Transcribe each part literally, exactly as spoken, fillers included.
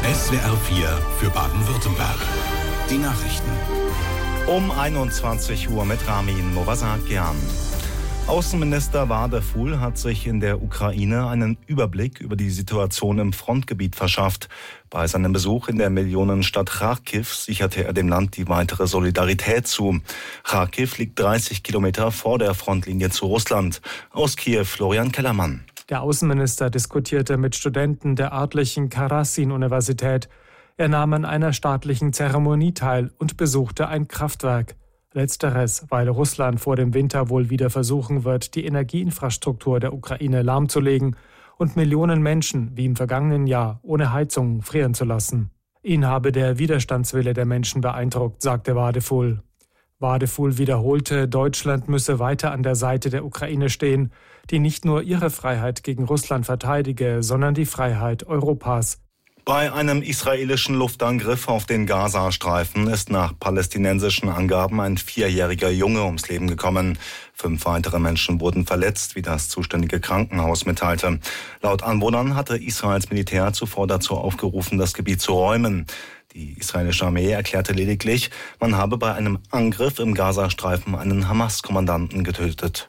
S W R vier für Baden-Württemberg. Die Nachrichten. Um einundzwanzig Uhr mit Ramin Movasakian. Außenminister Wadefuhl hat sich in der Ukraine einen Überblick über die Situation im Frontgebiet verschafft. Bei seinem Besuch in der Millionenstadt Charkiw sicherte er dem Land die weitere Solidarität zu. Charkiw liegt dreißig Kilometer vor der Frontlinie zu Russland. Aus Kiew Florian Kellermann. Der Außenminister diskutierte mit Studenten der Adlichen Karasin-Universität. Er nahm an einer staatlichen Zeremonie teil und besuchte ein Kraftwerk. Letzteres, weil Russland vor dem Winter wohl wieder versuchen wird, die Energieinfrastruktur der Ukraine lahmzulegen und Millionen Menschen, wie im vergangenen Jahr, ohne Heizung frieren zu lassen. Ihn habe der Widerstandswille der Menschen beeindruckt, sagte Wadefuhl. Wadefuhl wiederholte, Deutschland müsse weiter an der Seite der Ukraine stehen, die nicht nur ihre Freiheit gegen Russland verteidige, sondern die Freiheit Europas. Bei einem israelischen Luftangriff auf den Gazastreifen ist nach palästinensischen Angaben ein vierjähriger Junge ums Leben gekommen. Fünf weitere Menschen wurden verletzt, wie das zuständige Krankenhaus mitteilte. Laut Anwohnern hatte Israels Militär zuvor dazu aufgerufen, das Gebiet zu räumen. Die israelische Armee erklärte lediglich, man habe bei einem Angriff im Gazastreifen einen Hamas-Kommandanten getötet.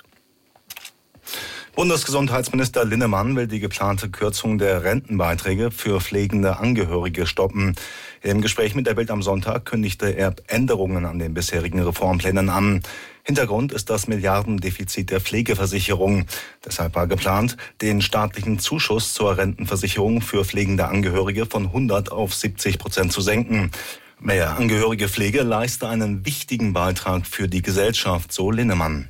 Bundesgesundheitsminister Linnemann will die geplante Kürzung der Rentenbeiträge für pflegende Angehörige stoppen. Im Gespräch mit der Bild am Sonntag kündigte er Änderungen an den bisherigen Reformplänen an. Hintergrund ist das Milliardendefizit der Pflegeversicherung. Deshalb war geplant, den staatlichen Zuschuss zur Rentenversicherung für pflegende Angehörige von hundert auf siebzig Prozent zu senken. Mehr angehörige Pflege leiste einen wichtigen Beitrag für die Gesellschaft, so Linnemann.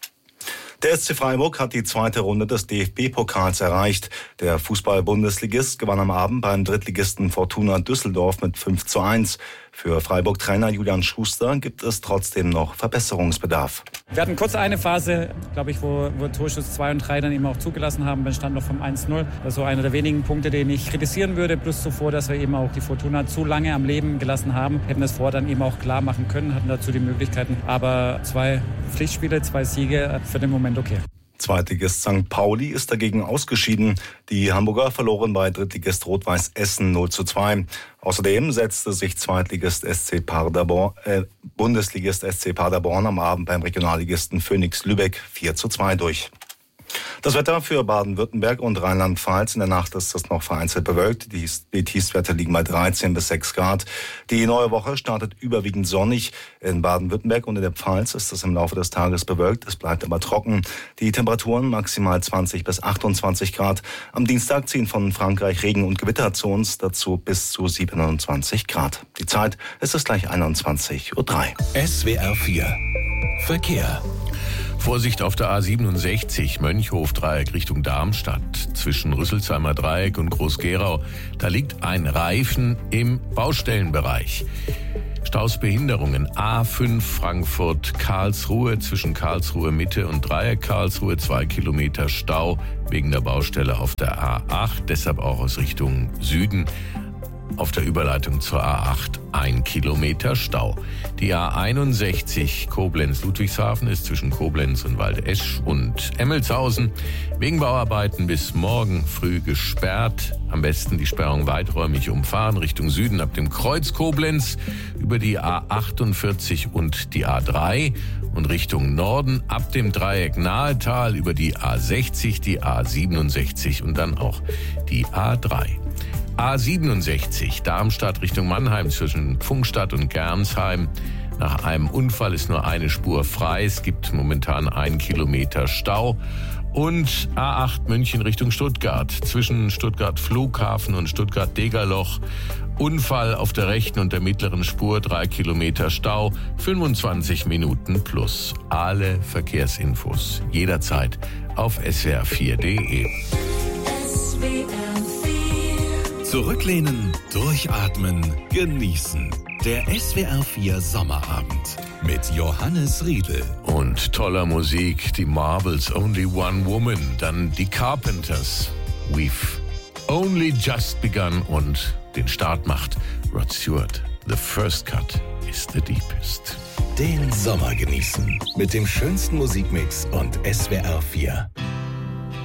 Der S C Freiburg hat die zweite Runde des D F B-Pokals erreicht. Der Fußball-Bundesligist gewann am Abend beim Drittligisten Fortuna Düsseldorf mit fünf zu eins. Für Freiburg-Trainer Julian Schuster gibt es trotzdem noch Verbesserungsbedarf. Wir hatten kurz eine Phase, glaube ich, wo, wo Torschuss zwei und drei dann eben auch zugelassen haben. Dann stand noch vom eins null. Das ist so einer der wenigen Punkte, den ich kritisieren würde. Plus zuvor, dass wir eben auch die Fortuna zu lange am Leben gelassen haben. Hätten das vorher dann eben auch klar machen können, hatten dazu die Möglichkeiten. Aber zwei Pflichtspiele, zwei Siege, für den Moment okay. Zweitligist Sankt Pauli ist dagegen ausgeschieden. Die Hamburger verloren bei Drittligist Rot-Weiß Essen null zu zwei. Außerdem setzte sich Zweitligist S C Paderborn, äh, Bundesligist S C Paderborn am Abend beim Regionalligisten Phoenix Lübeck vier zu zwei durch. Das Wetter für Baden-Württemberg und Rheinland-Pfalz. In der Nacht ist es noch vereinzelt bewölkt. Die, die Tiefstwerte liegen bei dreizehn bis sechs Grad. Die neue Woche startet überwiegend sonnig. In Baden-Württemberg und in der Pfalz ist es im Laufe des Tages bewölkt. Es bleibt aber trocken. Die Temperaturen maximal zwanzig bis achtundzwanzig Grad. Am Dienstag ziehen von Frankreich Regen- und Gewitter zu uns. Dazu bis zu siebenundzwanzig Grad. Die Zeit ist es gleich einundzwanzig Uhr drei. S W R vier Verkehr. Vorsicht auf der A siebenundsechzig, Mönchhof-Dreieck Richtung Darmstadt. Zwischen Rüsselsheimer Dreieck und Groß-Gerau. Da liegt ein Reifen im Baustellenbereich. Stausbehinderungen A fünf Frankfurt-Karlsruhe, zwischen Karlsruhe Mitte und Dreieck Karlsruhe, zwei Kilometer Stau wegen der Baustelle auf der A acht, deshalb auch aus Richtung Süden. Auf der Überleitung zur A acht ein Kilometer Stau. Die A einundsechzig Koblenz-Ludwigshafen ist zwischen Koblenz und Waldesch und Emmelshausen wegen Bauarbeiten bis morgen früh gesperrt. Am besten die Sperrung weiträumig umfahren Richtung Süden ab dem Kreuz Koblenz über die A achtundvierzig und die A drei und Richtung Norden ab dem Dreieck Nahetal über die A sechzig, die A siebenundsechzig und dann auch die A drei. A siebenundsechzig, Darmstadt Richtung Mannheim zwischen Pfungstadt und Gernsheim. Nach einem Unfall ist nur eine Spur frei. Es gibt momentan einen Kilometer Stau. Und A acht München Richtung Stuttgart zwischen Stuttgart Flughafen und Stuttgart Degerloch. Unfall auf der rechten und der mittleren Spur, drei Kilometer Stau, fünfundzwanzig Minuten plus. Alle Verkehrsinfos jederzeit auf S W R vier Punkt de. Zurücklehnen, durchatmen, genießen. Der S W R vier Sommerabend mit Johannes Riedl. Und toller Musik, die Marbles, Only One Woman, dann die Carpenters, We've Only Just Begun und den Start macht Rod Stewart. The first cut is the deepest. Den Sommer genießen mit dem schönsten Musikmix und S W R vier.